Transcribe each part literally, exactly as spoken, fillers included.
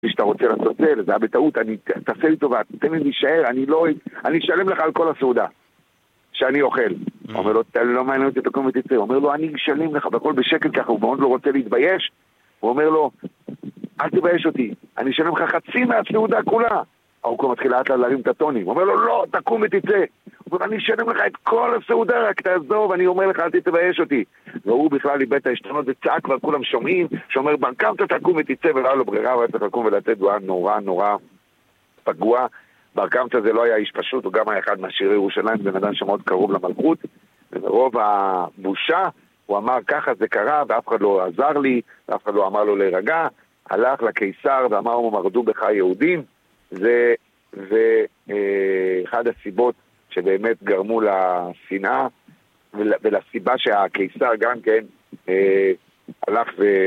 שאתה רוצה לעשות זה, זה היה בטעות, אני, תעשה לי טובה, תן לי להישאר, אני לא, אני אשלם לך על כל הסעודה שאני אוכל. הוא אומר לו, אתה לא מעניין אותי, תקום ותצא. הוא אומר לו, אני אשלם לך, והכל בשקט ככה, הוא מאוד לא רוצה להתבייש. הוא אומר לו, אל תבייש אותי, אני אשלם לך חצי מהסעודה כולה. הוא מתחיל לאט להרים את הטונים. הוא אומר לו, לא, תקום ותצא. הוא אומר, אני אשלם לך את כל הסעודה, רק תעזוב, אני אומר לך, אל תתבייש אותי. והוא בכלל ליבד את ההשתנות וצעק, וכולם שומעים, שאומר, בנקמת תקום ותצא, ולא לו ברירה, הוא היה צריך לקום ולתת דועה נורא נורא פגוע. ברקמת זה לא היה איש פשוט, הוא גם היה אחד מהשירי ירושלים, בן אדם שמאוד קרוב למלכות, ומרוב הבושה, הוא אמר, ככה זה קרה, ואף אחד לא עזר לי, ואף אחד לא אמר לו להירגע, הלך לקיסר ואמר, הוא מרדו בך יהודים, זה, זה אה, אחד הסיבות שבאמת גרמו לשנאה, ול, ולסיבה שהקיסר גם כן אה, הלך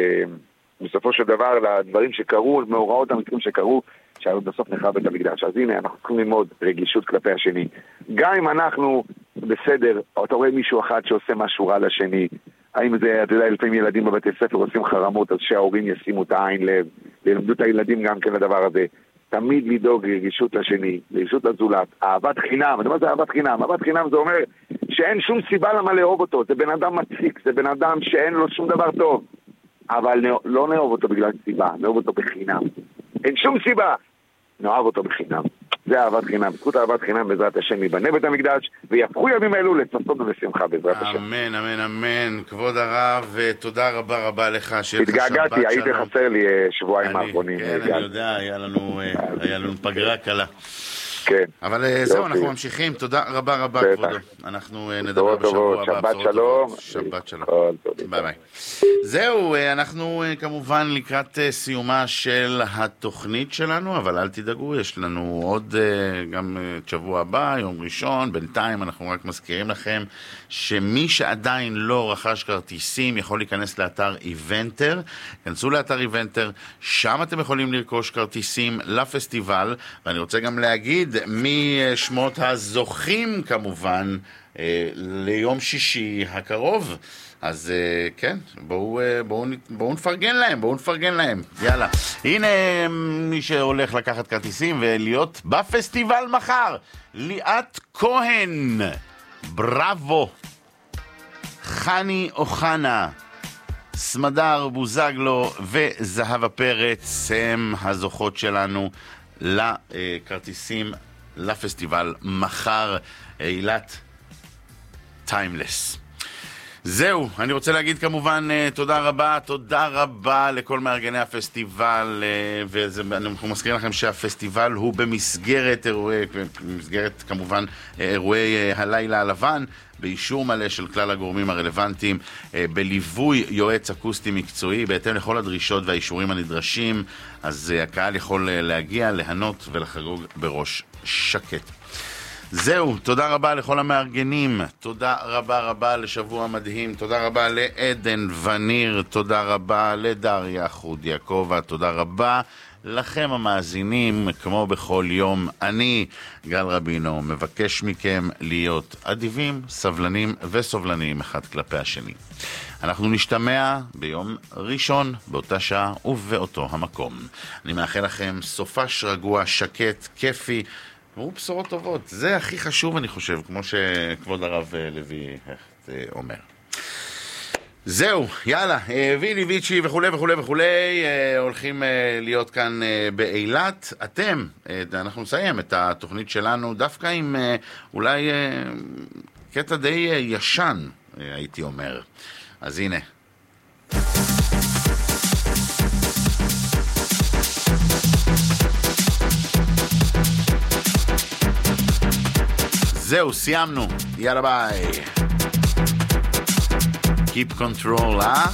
ובסופו של דבר לדברים שקרו, מאורעות המקרים שקרו, שבסוף נחרב בית המקדש. אז הנה, אנחנו צריכים ללמוד רגישות כלפי השני. גם אם אנחנו בסדר, אתה רואה מישהו אחד שעושה משהו רע לשני, האם זה, אתה יודע, לפעמים ילדים בבתי ספר עושים חרמות, אז שההורים ישימו את העין לב, ללמדו את הילדים גם כן לדבר הזה. תמיד לדאוג רגישות לשני, רגישות לזולת, אהבת חינם. אני אומר, זה אהבת חינם. אהבת חינם זה אומר שאין שום סיבה למה לאהוב אותו. זה בן אדם מציק, זה בן אדם שאין לו שום דבר טוב. אבל לא נאהוב אותו בגלל סיבה, נאהוב אותו בחינם. אין שום סיבה, נאהב אותו בחינם. זה אהבת חינם. זכות אהבת חינם בעזרת השם ייבנה בית המקדש, ויפכו ימים אלו לששון ולשמחה בעזרת השם. אמן, אמן, אמן. כבוד הרב, תודה רבה רבה לך. התגעגעתי, הייתי חסר לי שבועיים האחרונים. כן, אני יודע, היה לנו פגרה קלה. כן. אבל זהו, אנחנו ממשיכים. תודה רבה רבה, כבודו. אנחנו נדבר בשבוע הבא. שבת שלום. שבת שלום. ביי ביי. זהו, אנחנו כמובן לקראת סיומה של התוכנית שלנו, אבל אל תדאגו, יש לנו עוד גם שבוע הבא, יום ראשון. בינתיים אנחנו רק מזכירים לכם שמי שעדיין לא רכש כרטיסים יכול להיכנס לאתר איבנטר. כנסו לאתר איבנטר, שם אתם יכולים לרכוש כרטיסים לפסטיבל, ואני רוצה גם להגיד משמות הזוכים כמובן ליום שישי הקרוב. אז כן, בואו, בואו, בואו נפרגן להם, בואו נפרגן להם. יאללה. הנה מי שהולך לקחת כרטיסים ולהיות בפסטיבל מחר. ליאת כהן, בראבו. חני אוחנה, סמדר בוזגלו וזהבה פרץ הם הזוכות שלנו לכרטיסים לפסטיבל מחר, אילת טיימלס. זהו, אני רוצה להגיד כמובן תודה רבה, תודה רבה לכל מארגני הפסטיבל, ואנחנו מזכירים לכם שהפסטיבל הוא במסגרת אירועי, במסגרת כמובן אירועי הלילה הלבן, באישור מלא של כלל הגורמים הרלוונטיים, בליווי יועץ אקוסטי מקצועי, בהתאם לכל הדרישות והאישורים הנדרשים, אז הקהל יכול להגיע, ליהנות ולחגוג בראש שקט. זהו, תודה רבה לכל המארגנים, תודה רבה רבה לשבוע מדהים, תודה רבה לעדן וניר, תודה רבה לדריה חוד יעקובה, תודה רבה לכם המאזינים. כמו בכל יום, אני גל רבינו מבקש מכם להיות אדיבים, סבלנים וסובלניים אחד כלפי השני. אנחנו נשתמע ביום ראשון באותה שעה ובאותו המקום. אני מאחל לכם סופש רגוע, שקט, כיפי ובשורות טובות. זה הכי חשוב אני חושב, כמו שכבוד הרב לוי אומר. זהו, יאללה, ויני ויצ'י וכולי וכולי וכולי הולכים להיות כאן באילת. אתם, אנחנו נסיים את התוכנית שלנו דווקא עם אולי קטע די ישן, הייתי אומר. אז הנה. זהו, סיימנו. יאללה ביי. Keep control, אה?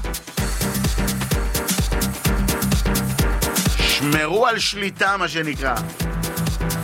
שמרו על שליטה, מה שנקרא.